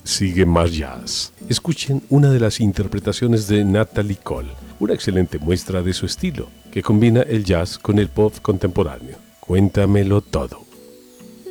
sigue más jazz. Escuchen una de las interpretaciones de Natalie Cole, una excelente muestra de su estilo, que combina el jazz con el pop contemporáneo. Cuéntamelo todo.